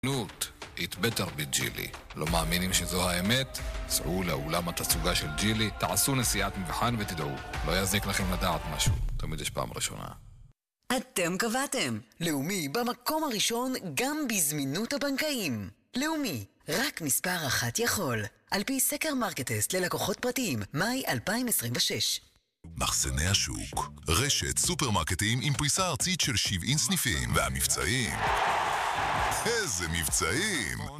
It better be ג'ילי. לא מאמינים שזו האמת? סעו לאולם התצוגה של ג'ילי, תעשו נסיעת מבחן ותדעו. לא יזיק לכם לדעת משהו. תמיד יש פעם ראשונה. אתם קבעתם. לאומי במקום הראשון גם בזמינות הבנקאים. לאומי, רק מספר אחת יכול. על פי סקר מרקטסט ללקוחות פרטיים, מאי 2026. מחסני השוק, רשת סופרמרקטים עם פריסה ארצית של 70 סניפים. והמבצעים, איזה מבצעים!